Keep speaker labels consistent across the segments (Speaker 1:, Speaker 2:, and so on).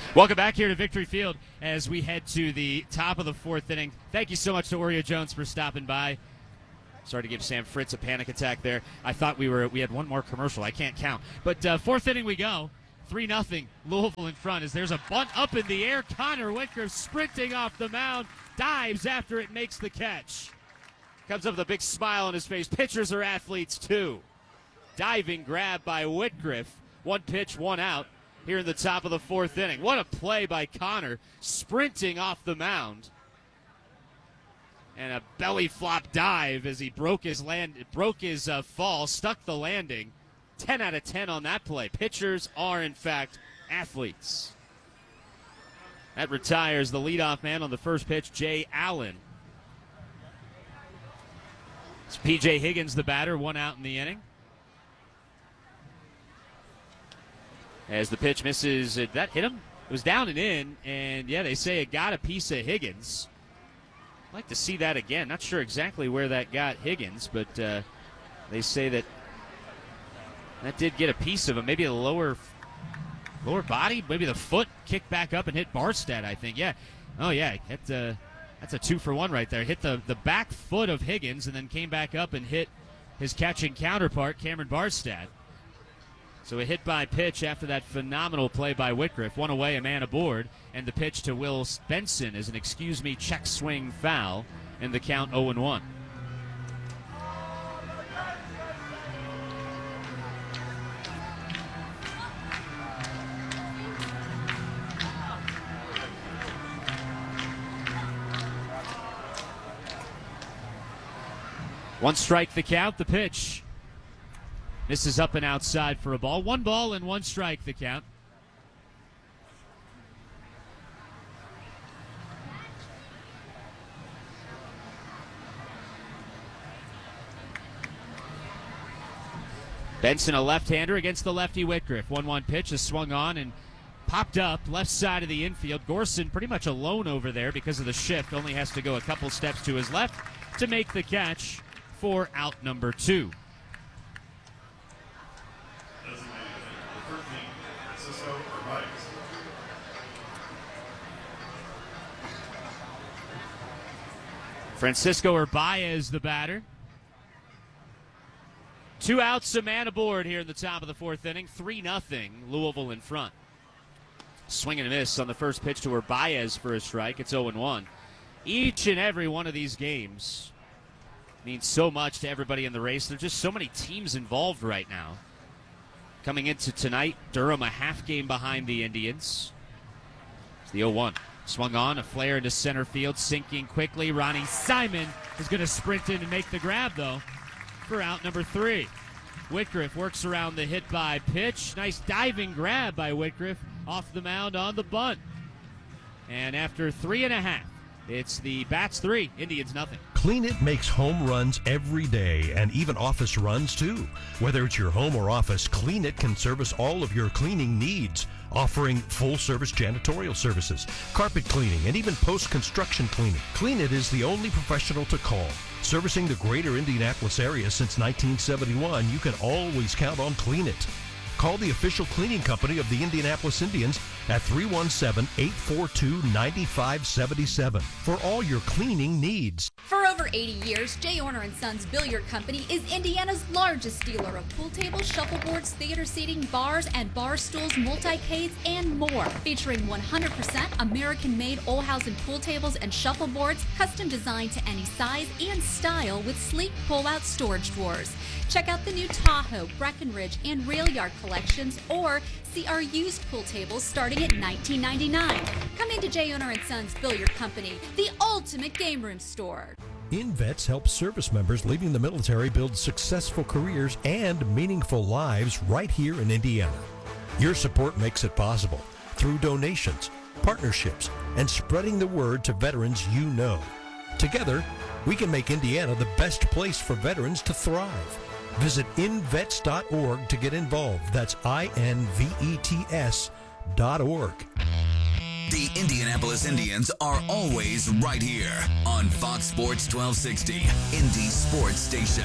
Speaker 1: Welcome back here to Victory Field as we head to the top of the fourth inning. Thank you so much to Oreo Jones for stopping by. Sorry to give Sam Fritz a panic attack there. I thought we had one more commercial. I can't count. But fourth inning we go. 3-0 Louisville in front as there's a bunt up in the air. Connor Whitcroft sprinting off the mound, dives after it makes the catch. Comes up with a big smile on his face. Pitchers are athletes too. Diving grab by Whitcroft. One pitch, one out here in the top of the fourth inning. What a play by Connor, sprinting off the mound. And a belly flop dive as he broke his fall, stuck the landing. 10 out of 10 on that play. Pitchers are, in fact, athletes. That retires the leadoff man on the first pitch, Jay Allen. It's P.J. Higgins, the batter, one out in the inning. As the pitch misses, did that hit him? It was down and in, and yeah, they say it got a piece of Higgins. I'd like to see that again. Not sure exactly where that got Higgins, but they say that did get a piece of him. Maybe the lower body, maybe the foot kicked back up and hit Barstad, I think. Yeah. Oh, yeah. That's a 2-for-1 right there. Hit the back foot of Higgins and then came back up and hit his catching counterpart, Cameron Barstad. So a hit by pitch after that phenomenal play by Whitcroft. One away, a man aboard, and the pitch to Will Benson is an check swing foul, and the count 0-1. One strike the count, the pitch. Misses up and outside for a ball. 1 ball and 1 strike the count. Benson, a left-hander against the lefty Whitcroft. 1-1 pitch is swung on and popped up left side of the infield. Gorson pretty much alone over there because of the shift. Only has to go a couple steps to his left to make the catch for out number 2. Francisco Urbaez, the batter. 2 outs, a man aboard here in the top of the fourth inning. 3-0, Louisville in front. Swing and a miss on the first pitch to Urbaez for a strike. It's 0-1. Each and every one of these games means so much to everybody in the race. There's just so many teams involved right now. Coming into tonight, Durham a half game behind the Indians. It's the 0-1. Swung on, a flare into center field, sinking quickly. Ronnie Simon is going to sprint in and make the grab, though, for out number 3. Whitcroft works around the hit by pitch. Nice diving grab by Whitcroft off the mound on the bunt. And after 3.5, it's the Bats 3, Indians nothing.
Speaker 2: Clean It makes home runs every day and even office runs too. Whether it's your home or office, Clean It can service all of your cleaning needs, offering full-service janitorial services, carpet cleaning, and even post-construction cleaning. Clean It is the only professional to call. Servicing the greater Indianapolis area since 1971, you can always count on Clean It. Call the official cleaning company of the Indianapolis Indians at 317-842-9577 for all your cleaning needs.
Speaker 3: For over 80 years, J. Orner & Sons Billiard Company is Indiana's largest dealer of pool tables, shuffleboards, theater seating, bars and bar stools, multicades, and more. Featuring 100% American-made Olhausen pool tables and shuffleboards, custom designed to any size and style with sleek pull-out storage drawers. Check out the new Tahoe, Breckenridge, and Rail Yard collections, or see our used pool tables starting at $19.99. Come into J. Orner & Sons Billiard Company, the ultimate game room store.
Speaker 2: InVets helps service members leaving the military build successful careers and meaningful lives right here in Indiana. Your support makes it possible through donations, partnerships, and spreading the word to veterans you know. Together, we can make Indiana the best place for veterans to thrive. Visit invets.org to get involved. That's INVETS.org.
Speaker 4: The Indianapolis Indians are always right here on Fox Sports 1260, Indy Sports Station.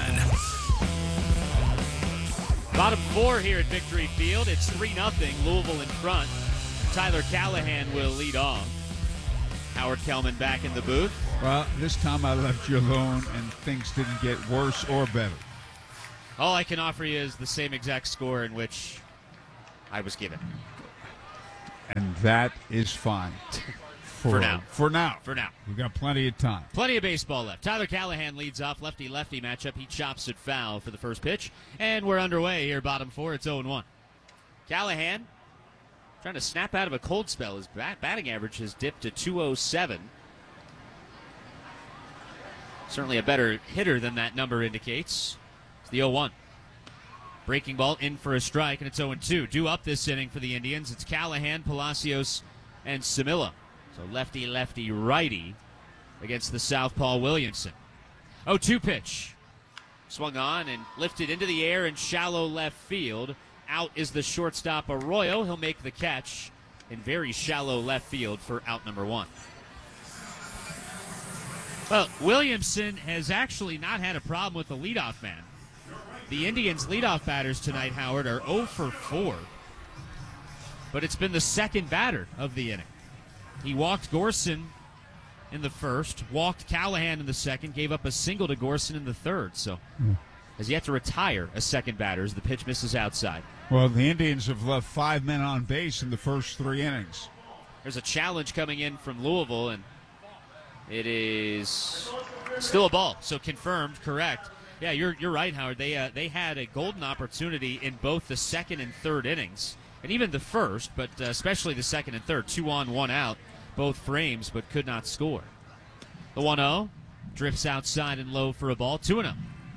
Speaker 1: Bottom 4 here at Victory Field. It's 3-0, Louisville in front. Tyler Callahan will lead off. Howard Kellman back in the booth.
Speaker 5: Well, this time I left you alone, and things didn't get worse or better.
Speaker 1: All I can offer you is the same exact score in which I was given.
Speaker 5: And that is fine.
Speaker 1: For now.
Speaker 5: For now.
Speaker 1: For now.
Speaker 5: We've got plenty of time.
Speaker 1: Plenty of baseball left. Tyler Callahan leads off. Lefty-lefty matchup. He chops it foul for the first pitch. And we're underway here, bottom four. It's 0-1. Callahan trying to snap out of a cold spell. His batting average has dipped to 207. Certainly a better hitter than that number indicates. It's the 0-1. Breaking ball in for a strike, and it's 0-2. Due up this inning for the Indians. It's Callahan, Palacios, and Samilla. So lefty, lefty, righty against the southpaw Williamson. 0-2 pitch. Swung on and lifted into the air in shallow left field. Out is the shortstop Arroyo. He'll make the catch in very shallow left field for out number one. Well, Williamson has actually not had a problem with the leadoff man. The Indians' leadoff batters tonight, Howard, are 0 for 4. But it's been the second batter of the inning. He walked Gorson in the first, walked Callahan in the second, gave up a single to Gorson in the third. So has yet to retire a second batter as the pitch misses outside.
Speaker 5: Well, the Indians have left 5 men on base in the first 3 innings.
Speaker 1: There's a challenge coming in from Louisville, and it is still a ball. So confirmed, correct. Yeah, you're right, Howard. They had a golden opportunity in both the second and third innings, and even the first, but especially the second and third. 2 on, 1 out, both frames, but could not score. The 1-0 drifts outside and low for a ball. 2-0.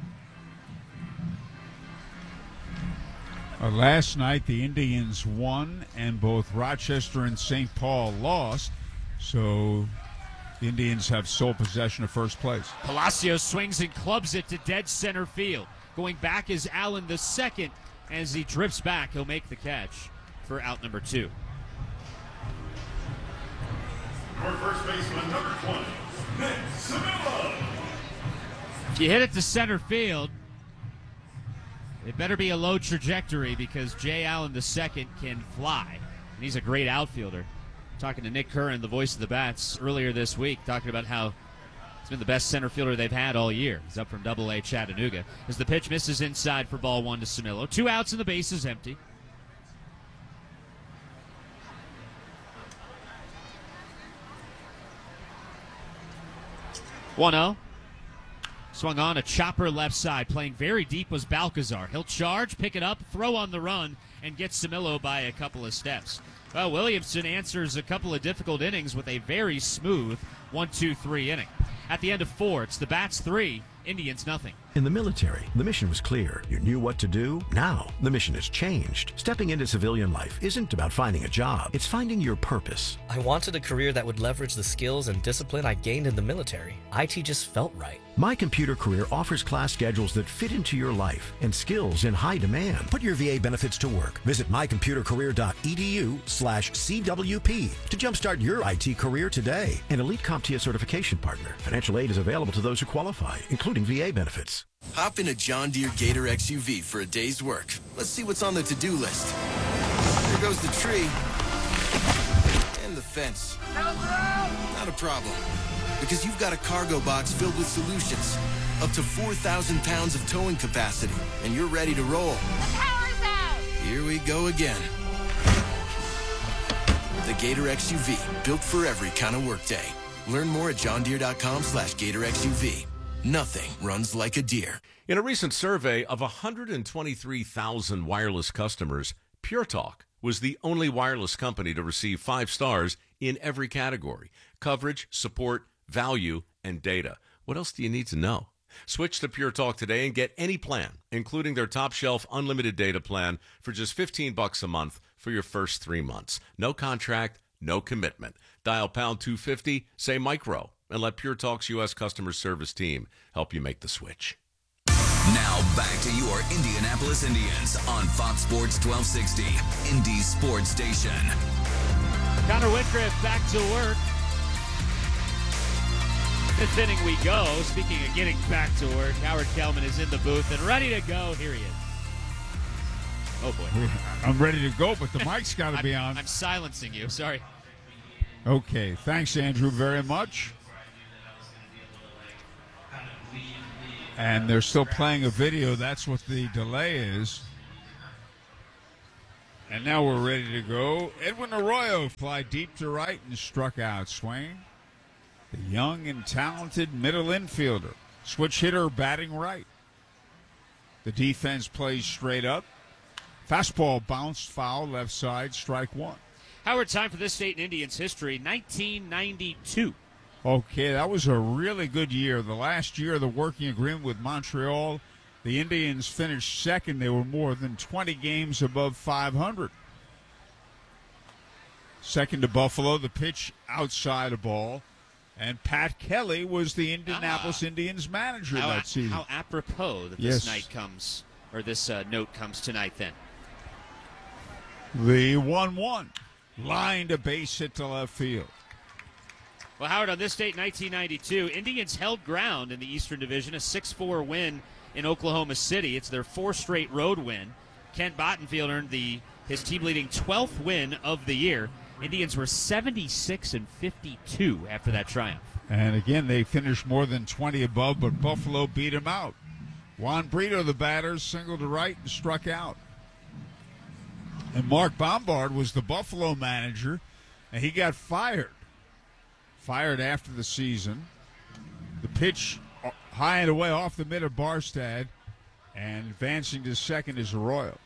Speaker 5: Last night, the Indians won, and both Rochester and St. Paul lost, so the Indians have sole possession of first place.
Speaker 1: Palacios swings and clubs it to dead center field. Going back is Allen the second. As he drifts back, he'll make the catch for out number 2.
Speaker 6: Your first baseman, number 20, Nick Samilla.
Speaker 1: If you hit it to center field, it better be a low trajectory because Jay Allen II can fly, and he's a great outfielder. Talking to Nick Curran, the voice of the Bats, earlier this week, talking about how he's been the best center fielder they've had all year. He's up from Double-A Chattanooga. As the pitch misses inside for ball 1 to Samillo. 2 outs and the base is empty. One-0. Swung on a chopper left side. Playing very deep was Balcazar. He'll charge, pick it up, throw on the run, and get Samillo by a couple of steps. Well, Williamson answers a couple of difficult innings with a very smooth 1-2-3 inning. At the end of 4, it's the Bats 3, Indians nothing.
Speaker 7: In the military, the mission was clear. You knew what to do. Now, the mission has changed. Stepping into civilian life isn't about finding a job. It's finding your purpose.
Speaker 8: I wanted a career that would leverage the skills and discipline I gained in the military. IT just felt right.
Speaker 7: My Computer Career offers class schedules that fit into your life and skills in high demand. Put your VA benefits to work. Visit mycomputercareer.edu/CWP to jumpstart your IT career today. An elite CompTIA certification partner. Financial aid is available to those who qualify, including VA benefits.
Speaker 9: Hop in a John Deere Gator XUV for a day's work. Let's see what's on the to-do list. There goes the tree. And the fence. Not a problem. Because you've got a cargo box filled with solutions. Up to 4,000 pounds of towing capacity. And you're ready to roll.
Speaker 10: The power's out!
Speaker 9: Here we go again. The Gator XUV. Built for every kind of workday. Learn more at johndeere.com/Gator XUV. Nothing runs like a Deere.
Speaker 11: In a recent survey of 123,000 wireless customers, Pure Talk was the only wireless company to receive 5 stars in every category: coverage, support, value, and data. What else do you need to know? Switch to Pure Talk today and get any plan, including their top shelf unlimited data plan for just $15 a month for your first 3 months. No contract, no commitment. Dial pound 250, say micro, and let Pure Talk's U.S. customer service team help you make the switch.
Speaker 4: Now back to your Indianapolis Indians on Fox Sports 1260, Indy Sports Station.
Speaker 1: Connor Whitgriff back to work. 5th inning we go. Speaking of getting back to work, Howard Kellman is in the booth and ready to go. Here he is. Oh, boy.
Speaker 5: I'm ready to go, but the mic's got to be on.
Speaker 1: I'm silencing you. Sorry.
Speaker 5: Okay. Thanks, Andrew, very much. And they're still playing a video. That's what the delay is. And now we're ready to go. Edwin Arroyo fly deep to right and struck out. Swain, the young and talented middle infielder. Switch hitter batting right. The defense plays straight up. Fastball bounced foul left side, strike one.
Speaker 1: Howard, time for this Dayton Indians history, 1992.
Speaker 5: Okay, that was a really good year. The last year of the working agreement with Montreal, the Indians finished second. They were more than 20 games above 500. Second to Buffalo, the pitch outside a ball. And Pat Kelly was the Indianapolis Indians manager that season.
Speaker 1: How apropos that this night comes, or this note comes tonight then.
Speaker 5: The 1-1. Lined a base hit to left field.
Speaker 1: Well, Howard, on this date, 1992, Indians held ground in the Eastern Division, a 6-4 win in Oklahoma City. It's their fourth straight road win. Kent Bottenfield earned his team-leading 12th win of the year. Indians were 76-52 after that triumph.
Speaker 5: And again, they finished more than 20 above, but Buffalo beat them out. Juan Brito, the batter, singled to right and struck out. And Mark Bombard was the Buffalo manager, and he got fired. Fired after the season. The pitch high and away off the mid of Barstad, and advancing to second is Arroyo.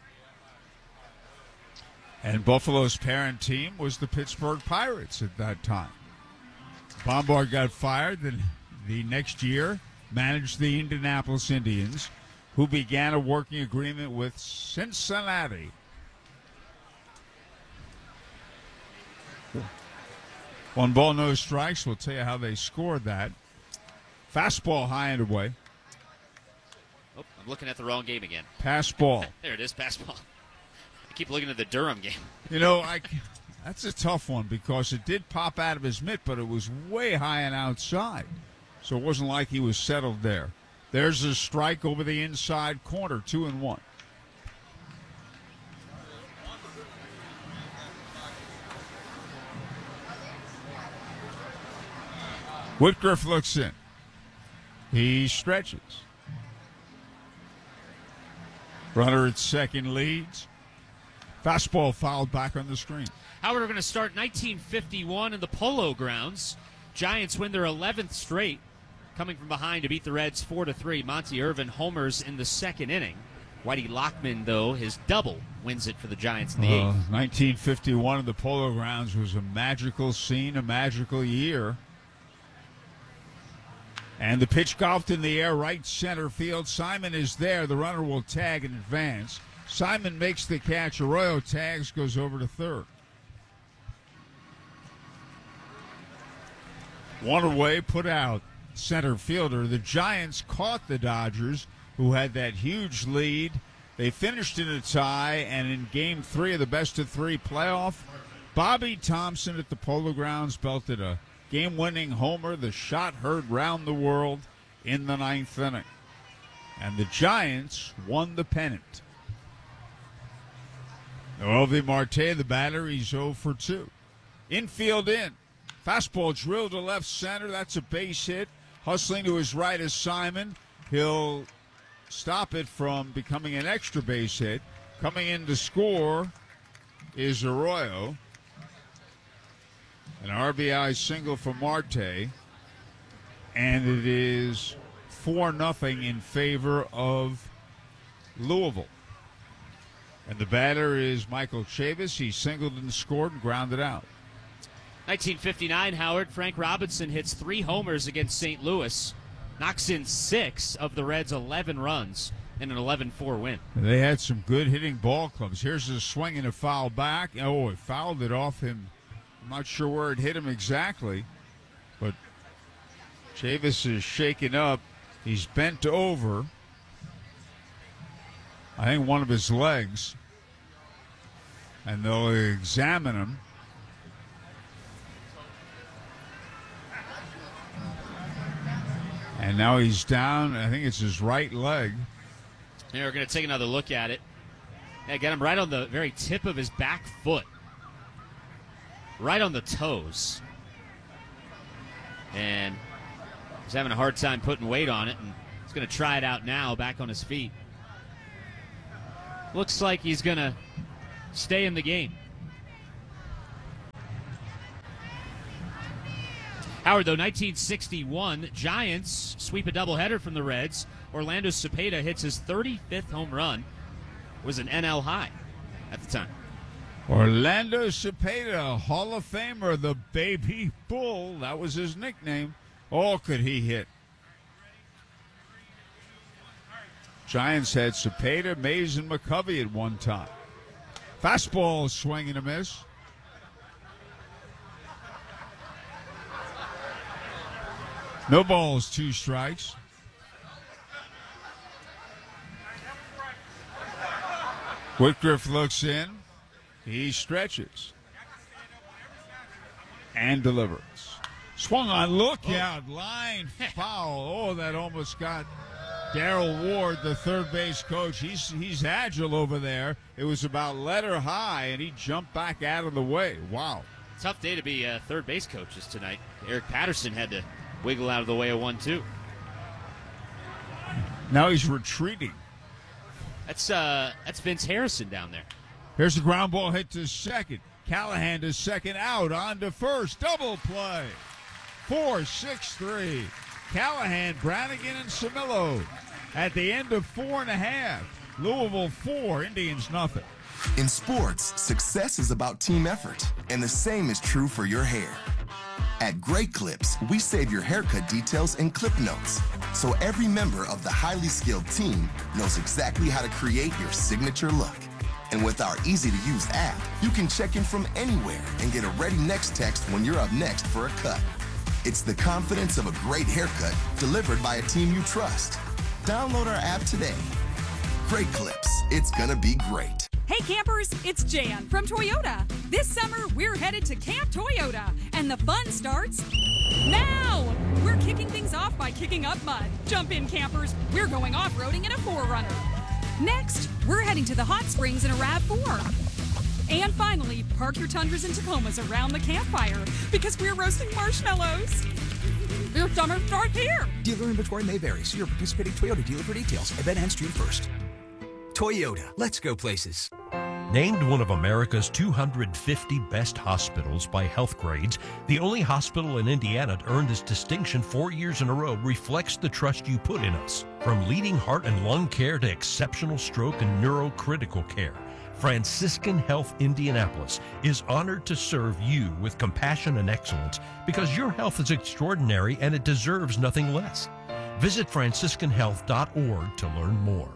Speaker 5: And Buffalo's parent team was the Pittsburgh Pirates at that time. Bombard got fired, then the next year managed the Indianapolis Indians, who began a working agreement with Cincinnati. One ball, no strikes. We'll tell you how they scored that. Fastball high and away.
Speaker 1: Oh, I'm looking at the wrong game again.
Speaker 5: Pass ball.
Speaker 1: There it is, pass ball. I keep looking at the Durham game.
Speaker 5: You know, that's a tough one because it did pop out of his mitt, but it was way high and outside. So it wasn't like he was settled there. There's a strike over the inside corner, 2-1. Whitgriff looks in. He stretches. Runner at second leads. Fastball fouled back on the screen.
Speaker 1: Howard, we're going to start 1951 in the Polo Grounds. Giants win their 11th straight, coming from behind to beat the Reds 4-3. Monty Irvin homers in the second inning. Whitey Lockman, though, his double wins it for the Giants in the eighth.
Speaker 5: 1951 in the Polo Grounds was a magical scene, a magical year. And the pitch golfed in the air, right center field. Simon is there. The runner will tag in advance. Simon makes the catch. Arroyo tags, goes over to third. One away, put out center fielder. The Giants caught the Dodgers, who had that huge lead. They finished in a tie, and in Game 3 of the best-of-3 playoff, Bobby Thompson at the Polo Grounds belted a game-winning homer. The shot heard round the world in the ninth inning. And the Giants won the pennant. Noelvi Marte, the batter, he's 0 for 2. Infield in. Fastball drilled to left center. That's a base hit. Hustling to his right is Simon. He'll stop it from becoming an extra base hit. Coming in to score is Arroyo. An RBI single for Marte. And it is 4-0 in favor of Louisville. And the batter is Michael Chavis. He singled and scored and grounded out.
Speaker 1: 1959, Howard. Frank Robinson hits 3 homers against St. Louis. Knocks in 6 of the Reds' 11 runs in an 11-4 win.
Speaker 5: They had some good hitting ball clubs. Here's a swing and a foul back. Oh, it fouled it off him. I'm not sure where it hit him exactly. But Chavis is shaken up. He's bent over. I think one of his legs. And they'll examine him. And now he's down. I think it's his right leg.
Speaker 1: Yeah, we're going to take another look at it. Yeah, got him right on the very tip of his back foot. Right on the toes. And he's having a hard time putting weight on it, and he's going to try it out now, back on his feet. Looks like he's going to stay in the game. Howard, though, 1961, Giants sweep a doubleheader from the Reds. Orlando Cepeda hits his 35th home run. It was an NL high at the time.
Speaker 5: Orlando Cepeda, Hall of Famer, the Baby Bull. That was his nickname. Oh, could he hit. Giants had Cepeda, Mays, and McCovey at one time. Fastball, swing and a miss. No balls, 2 strikes. Whitcroft looks in. He stretches. And delivers. Swung on, look out, line foul. Oh, that almost got Darrell Ward, the third base coach. He's agile over there. It was about letter high, and he jumped back out of the way. Wow.
Speaker 1: Tough day to be third base coaches tonight. Eric Patterson had to wiggle out of the way of 1-2.
Speaker 5: Now he's retreating.
Speaker 1: That's Vince Harrison down there.
Speaker 5: Here's the ground ball hit to second. Callahan to second, out on to first. Double play. 4-6-3. Callahan, Brannigan, and Samillo at the end of 4.5. Louisville 4, Indians nothing.
Speaker 10: In sports, success is about team effort, and the same is true for your hair. At Great Clips, we save your haircut details in clip notes, so every member of the highly skilled team knows exactly how to create your signature look. And with our easy-to-use app, you can check in from anywhere and get a ready next text when you're up next for a cut. It's the confidence of a great haircut delivered by a team you trust. Download our app today. Great Clips. It's gonna be great.
Speaker 12: Hey campers, it's Jan from Toyota. This summer, we're headed to Camp Toyota, and the fun starts now! We're kicking things off by kicking up mud. Jump in, campers. We're going off-roading in a 4Runner. Next, we're heading to the hot springs in a RAV4. And finally, park your Tundras and Tacomas around the campfire because we're roasting marshmallows. Your summer starts here.
Speaker 13: Dealer inventory may vary. See your participating Toyota dealer for details. Event ends June 1st. Toyota, let's go places.
Speaker 2: Named one of America's 250 best hospitals by Healthgrades, the only hospital in Indiana to earn this distinction 4 years in a row reflects the trust you put in us. From leading heart and lung care to exceptional stroke and neurocritical care, Franciscan Health Indianapolis is honored to serve you with compassion and excellence because your health is extraordinary and it deserves nothing less. Visit franciscanhealth.org to learn more.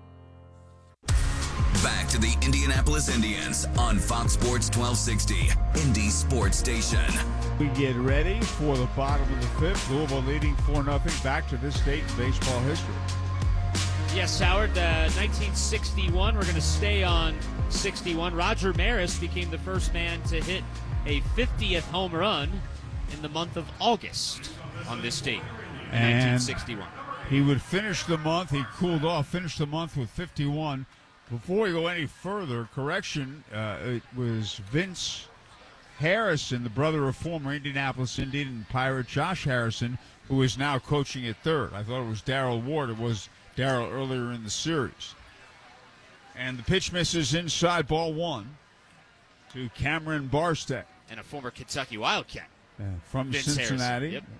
Speaker 4: Back to the Indianapolis Indians on Fox Sports 1260, Indy Sports Station.
Speaker 5: We get ready for the bottom of the fifth. Louisville leading 4-0 back to this date in baseball history.
Speaker 1: Yes, Howard, 1961. We're going to stay on 61. Roger Maris became the first man to hit a 50th home run in the month of August on this date in 1961.
Speaker 5: He would finish the month. He cooled off, finished the month with 51. Before we go any further, correction, it was Vince Harrison, the brother of former Indianapolis Indian and Pirate Josh Harrison, who is now coaching at third. I thought it was Darrell Ward. It was Darrell earlier in the series. And the pitch misses inside, ball 1 to Cameron Barstead.
Speaker 1: And a former Kentucky Wildcat.
Speaker 5: From
Speaker 1: Vince
Speaker 5: Cincinnati.
Speaker 1: Yep.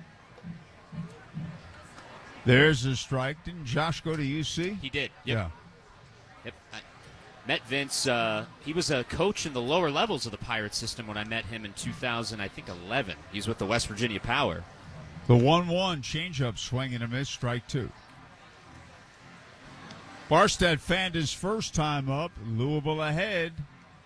Speaker 5: There's a strike. Didn't Josh go to UC?
Speaker 1: He did. Yep.
Speaker 5: Yeah.
Speaker 1: Yep. I met Vince. He was a coach in the lower levels of the Pirate system when I met him in 2011. He's with the West Virginia Power.
Speaker 5: The 1-1 changeup, swing and a miss, strike 2. Barstead fanned his first time up. Louisville ahead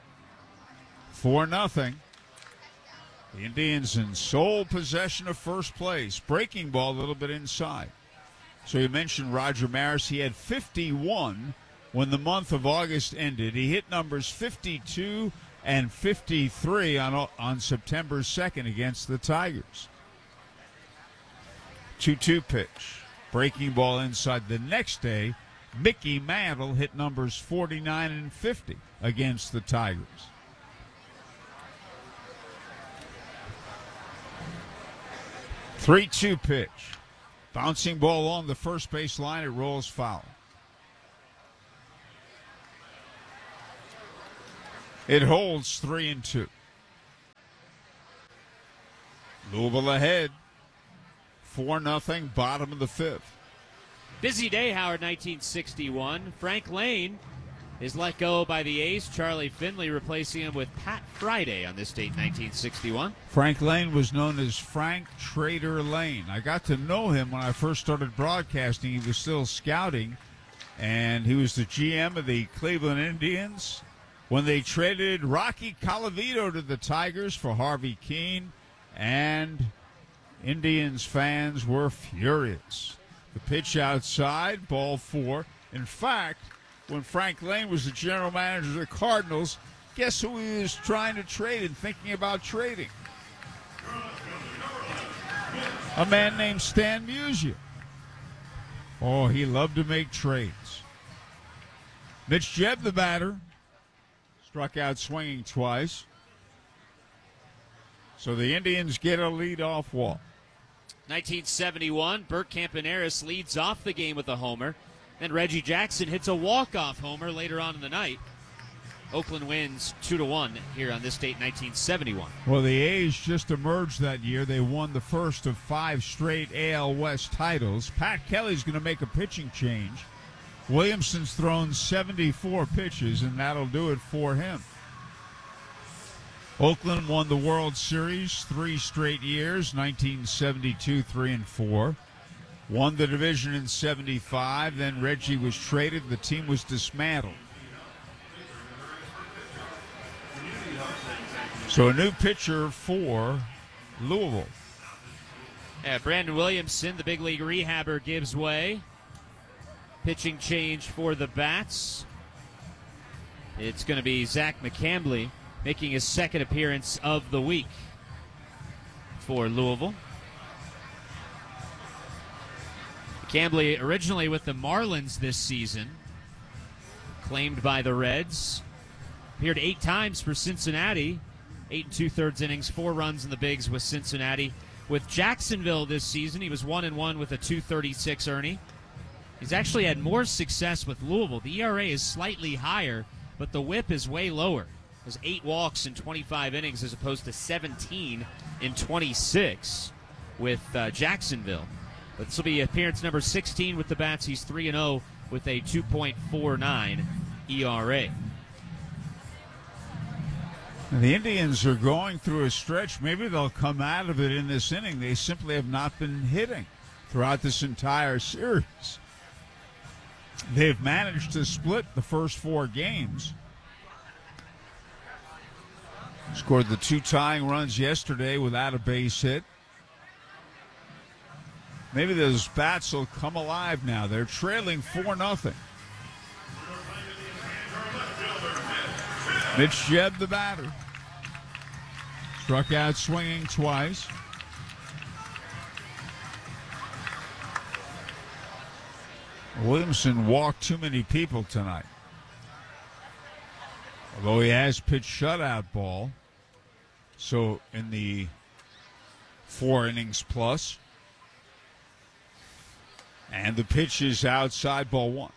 Speaker 5: 4-0. The Indians in sole possession of first place. Breaking ball a little bit inside. So you mentioned Roger Maris. He had 51 when the month of August ended. He hit numbers 52 and 53 on September 2nd against the Tigers. 2-2 pitch. Breaking ball inside. The next day, Mickey Mantle hit numbers 49 and 50 against the Tigers. Three-2 pitch. Bouncing ball on the first base line. It rolls foul. It holds 3-2. Louisville ahead. 4-0, bottom of the fifth.
Speaker 1: Busy day, Howard, 1961. Frank Lane is let go by the A's. Charlie Finley replacing him with Pat Friday on this date, 1961.
Speaker 5: Frank Lane was known as Frank Trader Lane. I got to know him when I first started broadcasting. He was still scouting, and he was the GM of the Cleveland Indians when they traded Rocky Colavito to the Tigers for Harvey Keene, and Indians fans were furious. The pitch outside, ball 4. In fact, when Frank Lane was the general manager of the Cardinals, guess who he was trying to trade and thinking about trading? A man named Stan Musial. Oh, he loved to make trades. Mitch Jebb, the batter, struck out swinging twice. So the Indians get a leadoff walk.
Speaker 1: 1971, Bert Campaneris leads off the game with a homer. Then Reggie Jackson hits a walk-off homer later on in the night. Oakland wins 2-1 here on this date, 1971.
Speaker 5: Well, the A's just emerged that year. They won the first of 5 straight AL West titles. Pat Kelly's going to make a pitching change. Williamson's thrown 74 pitches, and that'll do it for him. Oakland won the World Series 3 straight years, 1972, 3 and 4. Won the division in 75. Then Reggie was traded. The team was dismantled. So a new pitcher for Louisville.
Speaker 1: Yeah, Brandon Williamson, the big league rehabber, gives way. Pitching change for the Bats. It's going to be Zach McCambley making his second appearance of the week for Louisville. McCambley originally with the Marlins this season, claimed by the Reds. Appeared 8 times for Cincinnati, 8 2/3 innings, 4 runs in the bigs with Cincinnati. With Jacksonville this season, he was 1-1 with a 2.36 earning. He's actually had more success with Louisville. The ERA is slightly higher, but the whip is way lower. There's 8 walks in 25 innings as opposed to 17 in 26 with Jacksonville. But this will be appearance number 16 with the Bats. He's 3-0 with a 2.49 ERA.
Speaker 5: The Indians are going through a stretch. Maybe they'll come out of it in this inning. They simply have not been hitting throughout this entire series. They've managed to split the first 4 games. Scored the 2 tying runs yesterday without a base hit. Maybe those bats will come alive now. They're trailing 4-0. Mitch Jebb, the batter. Struck out swinging twice. Williamson walked too many people tonight. Although he has pitched shutout ball. So in the 4 innings plus. And the pitch is outside, ball 1.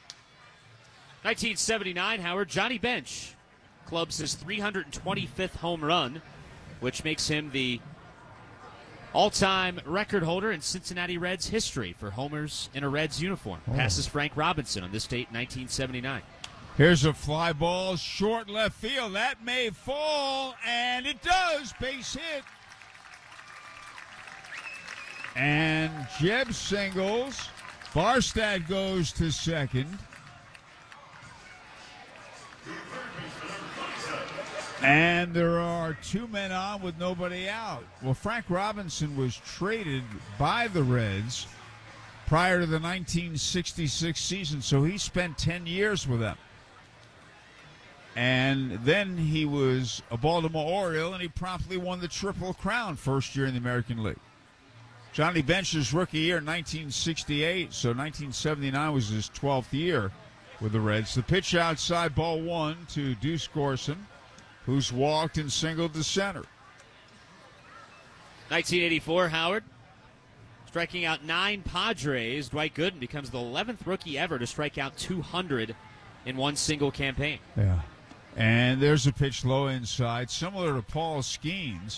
Speaker 1: 1979, Howard, Johnny Bench clubs his 325th home run, which makes him the all-time record holder in Cincinnati Reds history for homers in a Reds uniform. Passes Frank Robinson on this date, 1979.
Speaker 5: Here's a fly ball, short left field. That may fall, and it does. Base hit. And Jebb singles. Barstad goes to second. And there are 2 men on with nobody out. Well, Frank Robinson was traded by the Reds prior to the 1966 season, so he spent 10 years with them. And then he was a Baltimore Oriole, and he promptly won the Triple Crown first year in the American League. Johnny Bench's rookie year, 1968, so 1979 was his 12th year with the Reds. The pitch outside, ball one to Deuce Gorson, who's walked and singled to center.
Speaker 1: 1984, Howard. Striking out 9 Padres, Dwight Gooden becomes the 11th rookie ever to strike out 200 in one single campaign.
Speaker 5: Yeah. And there's a pitch low inside, similar to Paul Skeens.